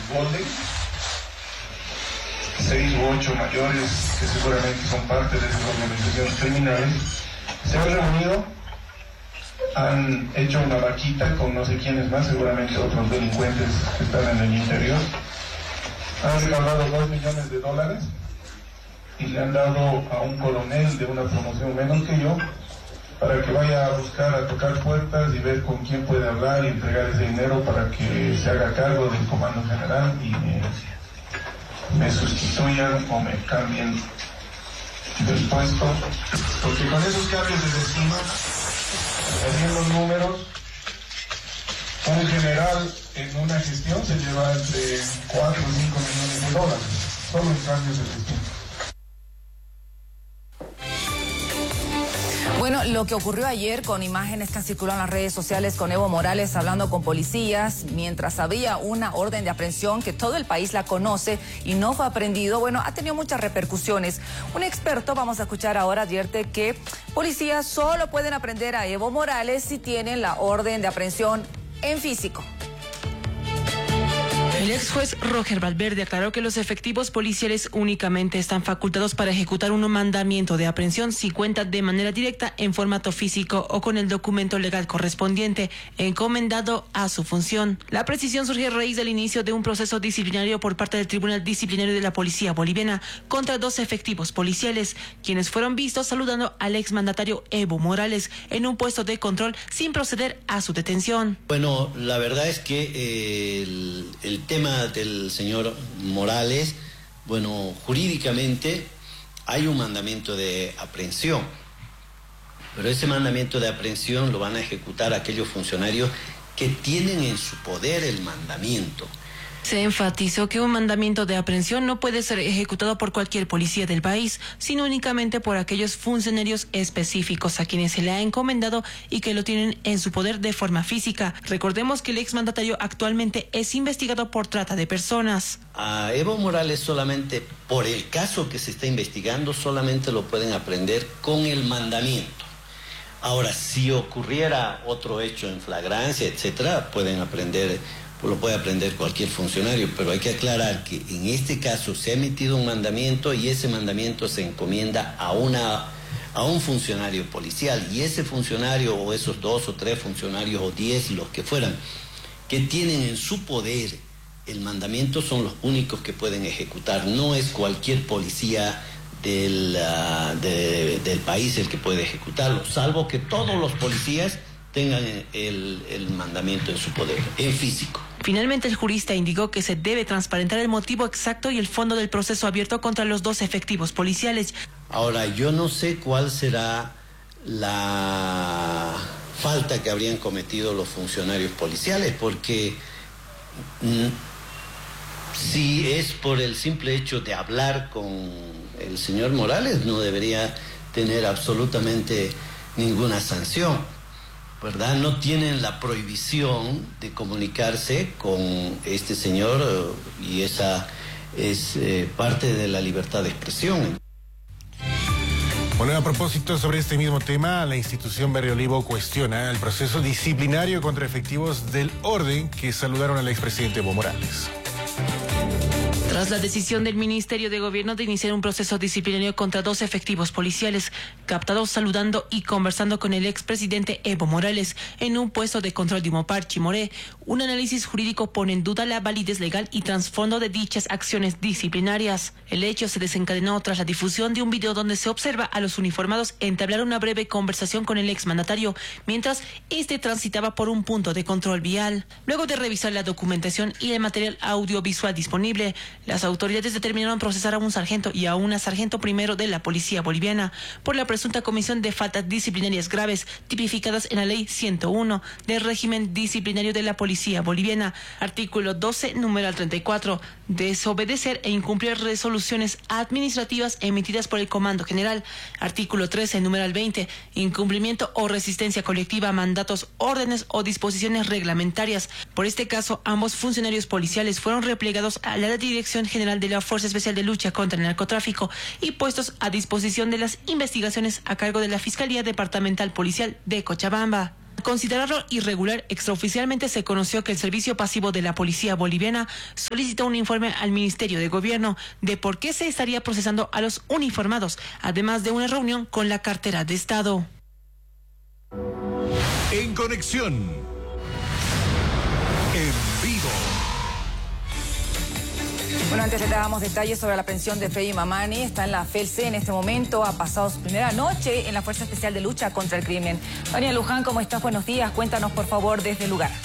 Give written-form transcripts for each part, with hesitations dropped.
Golden, 6 u 8 mayores que seguramente son parte de esas organizaciones criminales, se han reunido, han hecho una vaquita con no sé quiénes más, seguramente otros delincuentes que están en el interior, han recaudado $2 millones y le han dado a un coronel de una promoción menos que yo para que vaya a buscar, a tocar puertas y ver con quién puede hablar y entregar ese dinero para que se haga cargo del comando general y me sustituyan o me cambien del puesto, porque con esos cambios de destino, haciendo los números, un general en una gestión se lleva entre 4 o 5 millones de dólares, solo en cambios de destino. Bueno, lo que ocurrió ayer con imágenes que han circulado en las redes sociales con Evo Morales hablando con policías mientras había una orden de aprehensión que todo el país la conoce y no fue aprehendido, bueno, ha tenido muchas repercusiones. Un experto, vamos a escuchar ahora, advierte que policías solo pueden apreender a Evo Morales si tienen la orden de aprehensión en físico. El ex juez Roger Valverde aclaró que los efectivos policiales únicamente están facultados para ejecutar un mandamiento de aprehensión si cuenta de manera directa en formato físico o con el documento legal correspondiente encomendado a su función. La precisión surge a raíz del inicio de un proceso disciplinario por parte del Tribunal Disciplinario de la Policía Boliviana contra 2 efectivos policiales, quienes fueron vistos saludando al exmandatario Evo Morales en un puesto de control sin proceder a su detención. Bueno, la verdad es que el tema del señor Morales, bueno, jurídicamente hay un mandamiento de aprehensión, pero ese mandamiento de aprehensión lo van a ejecutar aquellos funcionarios que tienen en su poder el mandamiento. Se enfatizó que un mandamiento de aprehensión no puede ser ejecutado por cualquier policía del país, sino únicamente por aquellos funcionarios específicos a quienes se le ha encomendado y que lo tienen en su poder de forma física. Recordemos que el exmandatario actualmente es investigado por trata de personas. A Evo Morales solamente, por el caso que se está investigando, solamente lo pueden apreender con el mandamiento. Ahora, si ocurriera otro hecho en flagrancia, etcétera, lo puede aprender cualquier funcionario, pero hay que aclarar que en este caso se ha emitido un mandamiento y ese mandamiento se encomienda a un funcionario policial, y ese funcionario o esos 2 o 3 funcionarios o 10, los que fueran, que tienen en su poder el mandamiento son los únicos que pueden ejecutar. No es cualquier policía del país el que puede ejecutarlo, salvo que todos los policías tengan el mandamiento en su poder, en físico. Finalmente, el jurista indicó que se debe transparentar el motivo exacto y el fondo del proceso abierto contra los 2 efectivos policiales. Ahora, yo no sé cuál será la falta que habrían cometido los funcionarios policiales, porque si es por el simple hecho de hablar con el señor Morales, no debería tener absolutamente ninguna sanción, ¿verdad? No tienen la prohibición de comunicarse con este señor y esa es parte de la libertad de expresión. Bueno, a propósito sobre este mismo tema, la institución Verde Olivo cuestiona el proceso disciplinario contra efectivos del orden que saludaron al expresidente Evo Morales. Tras la decisión del Ministerio de Gobierno de iniciar un proceso disciplinario contra 2 efectivos policiales captados saludando y conversando con el expresidente Evo Morales en un puesto de control de Humopar, Chimoré, un análisis jurídico pone en duda la validez legal y trasfondo de dichas acciones disciplinarias. El hecho se desencadenó tras la difusión de un video donde se observa a los uniformados entablar una breve conversación con el exmandatario mientras este transitaba por un punto de control vial. Luego de revisar la documentación y el material audiovisual disponible, las autoridades determinaron procesar a un sargento y a una sargento primero de la Policía Boliviana por la presunta comisión de faltas disciplinarias graves tipificadas en la Ley 101 del régimen disciplinario de la Policía Boliviana, artículo 12, numeral 34, desobedecer e incumplir resoluciones administrativas emitidas por el Comando General, artículo 13, numeral 20, incumplimiento o resistencia colectiva a mandatos, órdenes o disposiciones reglamentarias. Por este caso, ambos funcionarios policiales fueron replegados a la Dirección General de la Fuerza Especial de Lucha contra el Narcotráfico y puestos a disposición de las investigaciones a cargo de la Fiscalía Departamental Policial de Cochabamba. Considerarlo irregular, extraoficialmente se conoció que el Servicio Pasivo de la Policía Boliviana solicitó un informe al Ministerio de Gobierno de por qué se estaría procesando a los uniformados, además de una reunión con la cartera de Estado. En conexión, en vivo. Bueno, antes le dábamos detalles sobre la pensión de Freddy Mamani. Está en la FELCE en este momento. Ha pasado su primera noche en la Fuerza Especial de Lucha contra el Crimen. Vania Luján, ¿cómo estás? Buenos días. Cuéntanos, por favor, desde el lugar.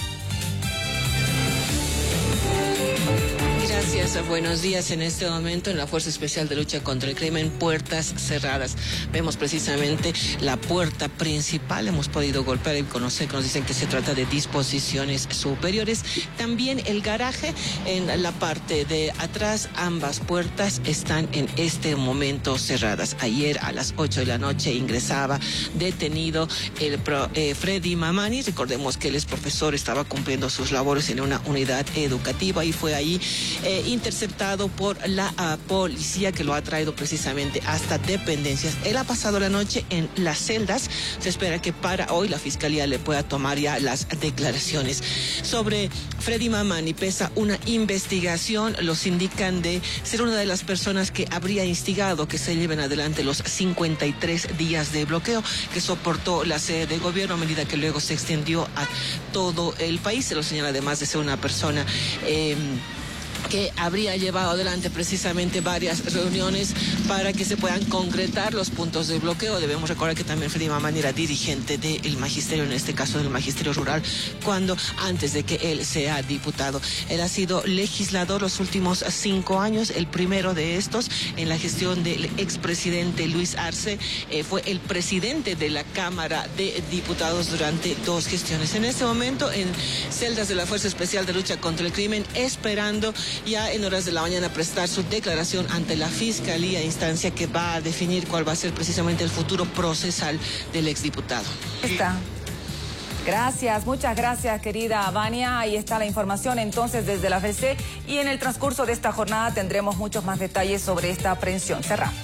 Gracias, buenos días. En este momento en la Fuerza Especial de Lucha contra el Crimen, puertas cerradas. Vemos precisamente la puerta principal, hemos podido golpear y conocer que nos dicen que se trata de disposiciones superiores. También el garaje en la parte de atrás, ambas puertas están en este momento cerradas. Ayer a las 8 de la noche ingresaba detenido el Freddy Mamani. Recordemos que él es profesor, estaba cumpliendo sus labores en una unidad educativa y fue ahí interceptado por la policía, que lo ha traído precisamente hasta dependencias. Él ha pasado la noche en las celdas. Se espera que para hoy la fiscalía le pueda tomar ya las declaraciones. Sobre Freddy Mamani pesa una investigación. Los indican de ser una de las personas que habría instigado que se lleven adelante los 53 días de bloqueo que soportó la sede de gobierno, a medida que luego se extendió a todo el país. Se lo señala además de ser una persona que habría llevado adelante precisamente varias reuniones para que se puedan concretar los puntos de bloqueo. Debemos recordar que también Freddy Mamani era dirigente del magisterio, en este caso del magisterio rural, antes de que él sea diputado. Él ha sido legislador los últimos 5 años, el primero de estos en la gestión del expresidente Luis Arce. Fue el presidente de la Cámara de Diputados durante 2 gestiones. En este momento en celdas de la Fuerza Especial de Lucha contra el Crimen, esperando ya en horas de la mañana prestar su declaración ante la Fiscalía, instancia que va a definir cuál va a ser precisamente el futuro procesal del exdiputado. Está. Gracias, muchas gracias, querida Vania. Ahí está la información entonces desde la FELCE, y en el transcurso de esta jornada tendremos muchos más detalles sobre esta aprehensión. Cerramos.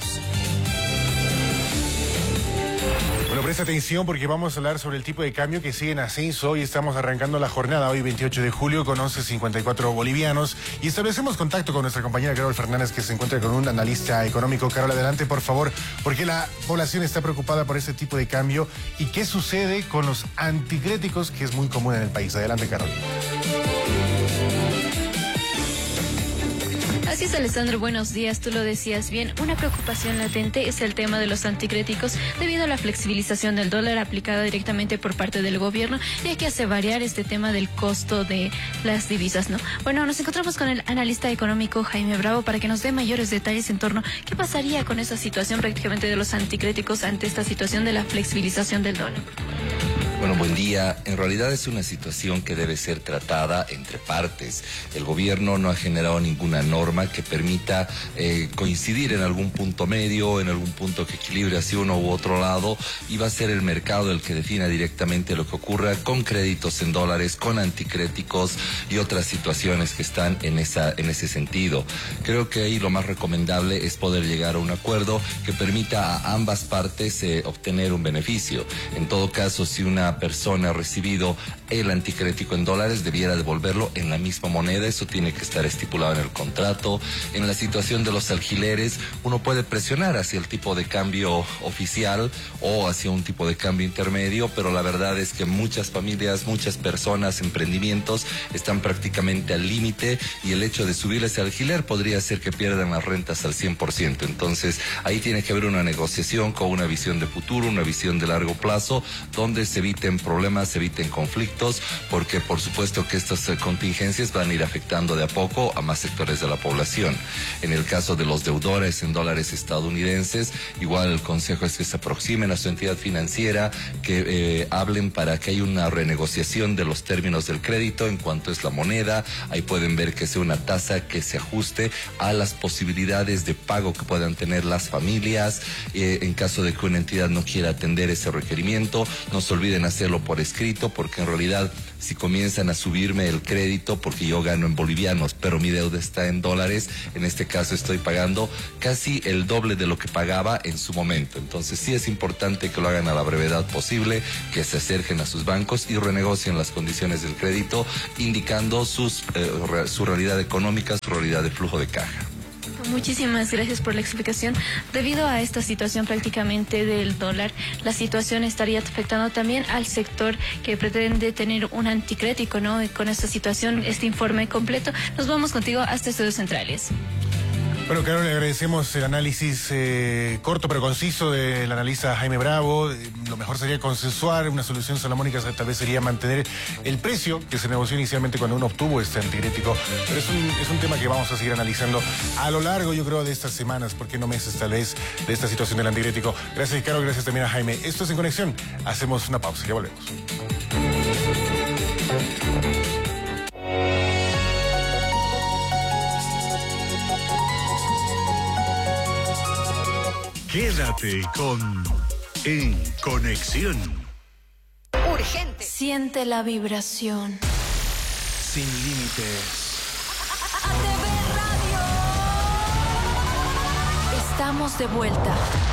Bueno, presta atención porque vamos a hablar sobre el tipo de cambio que sigue en ascenso. Hoy estamos arrancando la jornada, hoy 28 de julio, con 11.54 bolivianos. Y establecemos contacto con nuestra compañera Carol Fernández, que se encuentra con un analista económico. Carol, adelante, por favor, porque la población está preocupada por este tipo de cambio. ¿Y qué sucede con los anticréticos, que es muy común en el país? Adelante, Carol. Así es, Alessandro, buenos días. Tú lo decías bien, una preocupación latente es el tema de los anticréticos debido a la flexibilización del dólar aplicada directamente por parte del gobierno, ya que hace variar este tema del costo de las divisas, ¿no? Bueno, nos encontramos con el analista económico Jaime Bravo para que nos dé mayores detalles en torno a qué pasaría con esa situación prácticamente de los anticréticos ante esta situación de la flexibilización del dólar. Bueno, buen día. En realidad es una situación que debe ser tratada entre partes. El gobierno no ha generado ninguna norma que permita coincidir en algún punto medio, en algún punto que equilibre hacia uno u otro lado, y va a ser el mercado el que defina directamente lo que ocurra con créditos en dólares, con anticréticos y otras situaciones que están en ese sentido. Creo que ahí lo más recomendable es poder llegar a un acuerdo que permita a ambas partes obtener un beneficio. En todo caso, si una persona ha recibido el anticrético en dólares, debiera devolverlo en la misma moneda. Eso tiene que estar estipulado en el contrato. En la situación de los alquileres, uno puede presionar hacia el tipo de cambio oficial o hacia un tipo de cambio intermedio, pero la verdad es que muchas familias, muchas personas, emprendimientos están prácticamente al límite, y el hecho de subir ese alquiler podría hacer que pierdan las rentas al 100%. Entonces, ahí tiene que haber una negociación con una visión de futuro, una visión de largo plazo, donde se eviten problemas, se eviten conflictos, porque por supuesto que estas contingencias van a ir afectando de a poco a más sectores de la población. En el caso de los deudores en dólares estadounidenses, igual el consejo es que se aproximen a su entidad financiera, que hablen para que haya una renegociación de los términos del crédito en cuanto es la moneda. Ahí pueden ver que sea una tasa que se ajuste a las posibilidades de pago que puedan tener las familias. En caso de que una entidad no quiera atender ese requerimiento, no se olviden hacerlo por escrito, porque en realidad si comienzan a subirme el crédito, porque yo gano en bolivianos, pero mi deuda está en dólares, en este caso estoy pagando casi el doble de lo que pagaba en su momento. Entonces sí es importante que lo hagan a la brevedad posible, que se acerquen a sus bancos y renegocien las condiciones del crédito, indicando su realidad económica, su realidad de flujo de caja. Muchísimas gracias por la explicación. Debido a esta situación prácticamente del dólar, la situación estaría afectando también al sector que pretende tener un anticrético, ¿no? Y con esta situación, este informe completo, nos vamos contigo hasta Estudios Centrales. Bueno, Carol, le agradecemos el análisis corto pero conciso del analista Jaime Bravo. Lo mejor sería consensuar una solución salomónica, tal vez sería mantener el precio que se negoció inicialmente cuando uno obtuvo este anticrético. Pero es un tema que vamos a seguir analizando a lo largo, yo creo, de estas semanas, por qué no meses tal vez, de esta situación del anticrético. Gracias, Carol, gracias también a Jaime. Esto es En Conexión. Hacemos una pausa, ya volvemos. Quédate con En Conexión. Urgente. Siente la vibración. Sin límites. Estamos de vuelta.